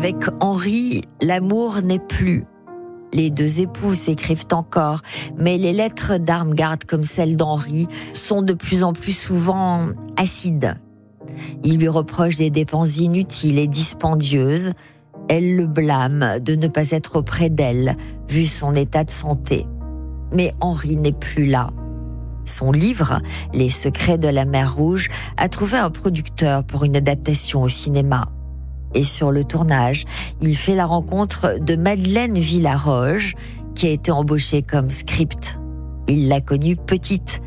Avec Henri, l'amour n'est plus. Les deux époux s'écrivent encore, mais les lettres d'Armgard, comme celles d'Henri, sont de plus en plus souvent acides. Il lui reproche des dépenses inutiles et dispendieuses. Elle le blâme de ne pas être auprès d'elle, vu son état de santé. Mais Henri n'est plus là. Son livre, Les secrets de la mer Rouge, a trouvé un producteur pour une adaptation au cinéma. Et sur le tournage, il fait la rencontre de Madeleine Villaroge, qui a été embauchée comme script. Il l'a connue petite,